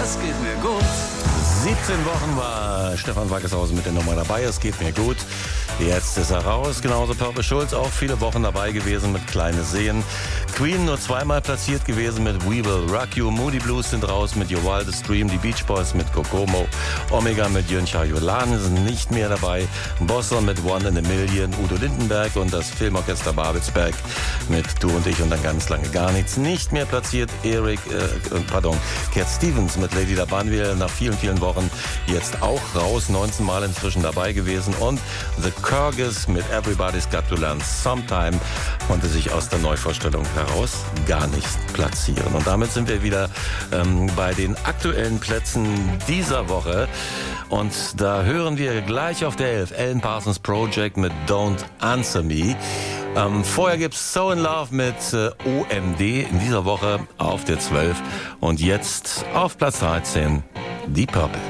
es geht mir gut. 17 Wochen war Stefan Wackershausen mit der Nummer dabei. Es geht mir gut. Jetzt ist er raus. Genauso Purple Schulz, auch viele Wochen dabei gewesen mit Kleine Seen. Queen nur zweimal platziert gewesen mit We Will Rock You. Moody Blues sind raus mit Your Wildest Dream. Die Beach Boys mit Kokomo. Omega mit Jön Chayolan sind nicht mehr dabei. Boston mit One in a Million. Udo Lindenberg und das Filmorchester Babelsberg mit Du und ich und dann ganz lange gar nichts. Nicht mehr platziert Cat Stevens mit Lady Da Banville nach vielen, vielen Wochen jetzt auch raus. 19 Mal inzwischen dabei gewesen. Und The Kyrgyz mit Everybody's Got to Learn Sometime konnte sich aus der Neuvorstellung heraus gar nicht platzieren. Und damit sind wir wieder bei den aktuellen Plätzen dieser Woche. Und da hören wir gleich auf der 11 Alan Parsons Project mit Don't Answer Me. Vorher gibt's So in Love mit OMD in dieser Woche auf der 12. Und jetzt auf Platz 13 Deep Purple.